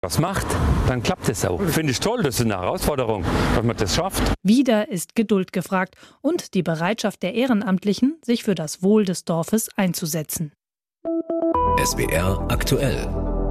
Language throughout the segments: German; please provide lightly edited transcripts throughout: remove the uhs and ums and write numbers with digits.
was macht, dann klappt es auch. Finde ich toll, das ist eine Herausforderung, dass man das schafft. Wieder ist Geduld gefragt und die Bereitschaft der Ehrenamtlichen, sich für das Wohl des Dorfes einzusetzen. SWR aktuell.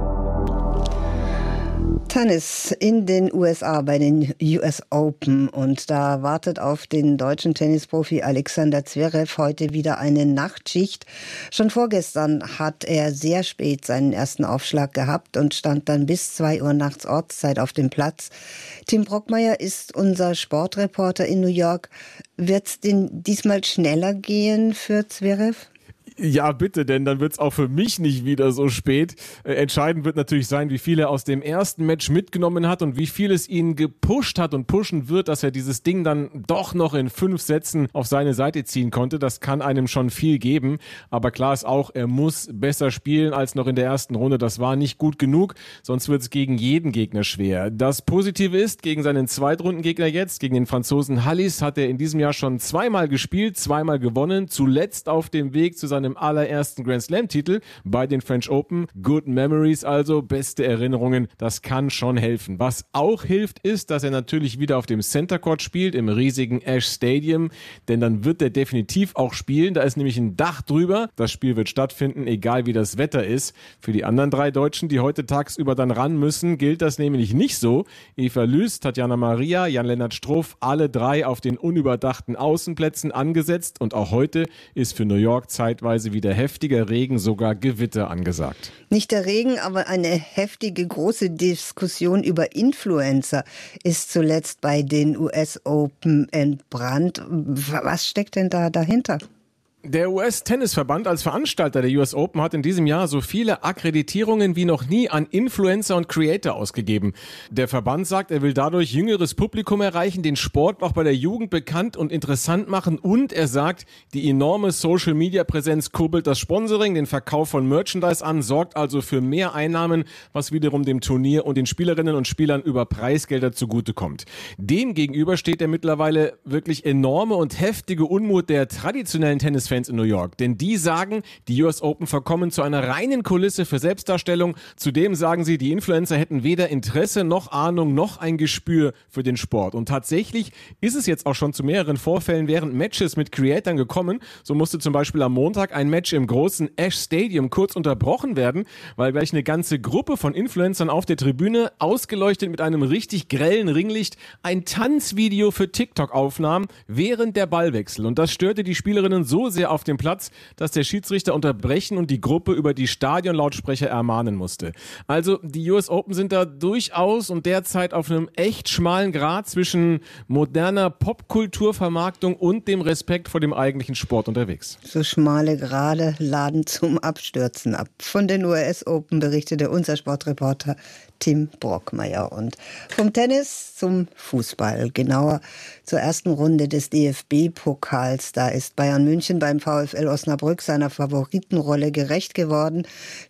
Tennis in den USA bei den US Open, und da wartet auf den deutschen Tennisprofi Alexander Zverev heute wieder eine Nachtschicht. Schon vorgestern hat er sehr spät seinen ersten Aufschlag gehabt und stand dann bis 2 Uhr nachts Ortszeit auf dem Platz. Tim Brockmeier ist unser Sportreporter in New York. Wird's denn diesmal schneller gehen für Zverev? Ja, bitte, denn dann wird's auch für mich nicht wieder so spät. Entscheidend wird natürlich sein, wie viel er aus dem ersten Match mitgenommen hat und wie viel es ihn gepusht hat und pushen wird, dass er dieses Ding dann doch noch in 5 Sätzen auf seine Seite ziehen konnte. Das kann einem schon viel geben. Aber klar ist auch, er muss besser spielen als noch in der ersten Runde. Das war nicht gut genug, sonst wird's gegen jeden Gegner schwer. Das Positive ist, gegen seinen Zweitrundengegner jetzt, gegen den Franzosen Halys, hat er in diesem Jahr schon 2-mal gespielt, 2-mal gewonnen. Zuletzt auf dem Weg zu seinem allerersten Grand Slam-Titel bei den French Open. Good Memories, also beste Erinnerungen, das kann schon helfen. Was auch hilft, ist, dass er natürlich wieder auf dem Center Court spielt, im riesigen Ash Stadium, denn dann wird er definitiv auch spielen. Da ist nämlich ein Dach drüber. Das Spiel wird stattfinden, egal wie das Wetter ist. Für die anderen 3 Deutschen, die heute tagsüber dann ran müssen, gilt das nämlich nicht so. Eva Lüß, Tatjana Maria, Jan-Lennart Struff, alle 3 auf den unüberdachten Außenplätzen angesetzt, und auch heute ist für New York zeitweise wieder heftiger Regen, sogar Gewitter angesagt. Nicht der Regen, aber eine heftige, große Diskussion über Influencer ist zuletzt bei den US Open entbrannt. Was steckt denn da dahinter? Der US-Tennisverband als Veranstalter der US Open hat in diesem Jahr so viele Akkreditierungen wie noch nie an Influencer und Creator ausgegeben. Der Verband sagt, er will dadurch jüngeres Publikum erreichen, den Sport auch bei der Jugend bekannt und interessant machen, und er sagt, die enorme Social-Media-Präsenz kurbelt das Sponsoring, den Verkauf von Merchandise an, sorgt also für mehr Einnahmen, was wiederum dem Turnier und den Spielerinnen und Spielern über Preisgelder zugutekommt. Dem gegenüber steht der mittlerweile wirklich enorme und heftige Unmut der traditionellen Tennisfans in New York, denn die sagen, die US Open verkommen zu einer reinen Kulisse für Selbstdarstellung. Zudem sagen sie, die Influencer hätten weder Interesse noch Ahnung noch ein Gespür für den Sport. Und tatsächlich ist es jetzt auch schon zu mehreren Vorfällen während Matches mit Creatoren gekommen. So musste zum Beispiel am Montag ein Match im großen Ash Stadium kurz unterbrochen werden, weil gleich eine ganze Gruppe von Influencern auf der Tribüne, ausgeleuchtet mit einem richtig grellen Ringlicht, ein Tanzvideo für TikTok aufnahm während der Ballwechsel. Und das störte die Spielerinnen so sehr auf dem Platz, dass der Schiedsrichter unterbrechen und die Gruppe über die Stadionlautsprecher ermahnen musste. Also die US Open sind da durchaus und derzeit auf einem echt schmalen Grat zwischen moderner Popkulturvermarktung und dem Respekt vor dem eigentlichen Sport unterwegs. So schmale Grade laden zum Abstürzen ab. Von den US Open berichtete unser Sportreporter Tim Brockmeier. Und vom Tennis zum Fußball, genauer zur ersten Runde des DFB-Pokals. Da ist Bayern München beim VfL Osnabrück seiner Favoritenrolle gerecht geworden.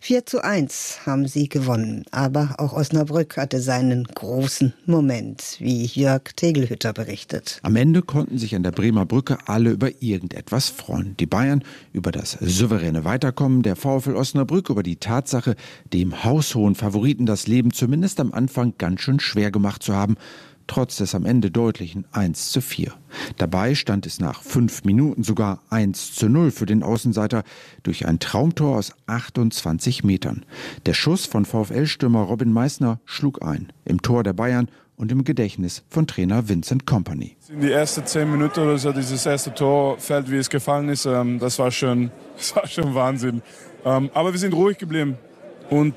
4:1 haben sie gewonnen. Aber auch Osnabrück hatte seinen großen Moment, wie Jörg Tegelhütter berichtet. Am Ende konnten sich an der Bremer Brücke alle über irgendetwas freuen. Die Bayern über das souveräne Weiterkommen, der VfL Osnabrück über die Tatsache, dem haushohen Favoriten das Leben zumindest am Anfang ganz schön schwer gemacht zu haben, trotz des am Ende deutlichen 1:4. Dabei stand es nach 5 Minuten sogar 1:0 für den Außenseiter durch ein Traumtor aus 28 Metern. Der Schuss von VfL-Stürmer Robin Meissner schlug ein, im Tor der Bayern und im Gedächtnis von Trainer Vincent Kompany. In die ersten 10 Minuten oder so, dieses erste Tor fällt, wie es gefallen ist, das war schon Wahnsinn. Aber wir sind ruhig geblieben und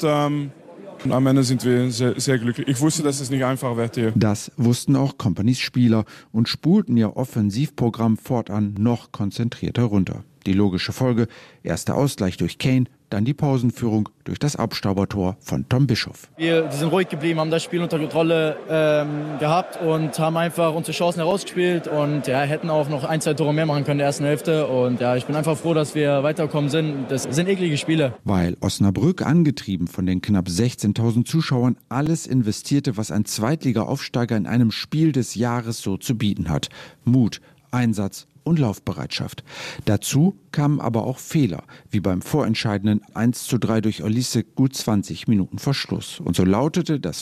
am Ende sind wir sehr, sehr glücklich. Ich wusste, dass es nicht einfach wird hier. Das wussten auch Companys Spieler und spulten ihr Offensivprogramm fortan noch konzentrierter runter. Die logische Folge: erster Ausgleich durch Kane, dann die Pausenführung durch das Abstaubertor von Tom Bischoff. Wir sind ruhig geblieben, haben das Spiel unter Kontrolle gehabt und haben einfach unsere Chancen herausgespielt und hätten auch noch 1, 2 Tore mehr machen können in der ersten Hälfte. Und ich bin einfach froh, dass wir weitergekommen sind. Das sind eklige Spiele. Weil Osnabrück, angetrieben von den knapp 16.000 Zuschauern, alles investierte, was ein Zweitliga-Aufsteiger in einem Spiel des Jahres so zu bieten hat. Mut, Einsatz und Laufbereitschaft. Dazu kamen aber auch Fehler, wie beim vorentscheidenden 1:3 durch Olise gut 20 Minuten vor Schluss. Und so lautete das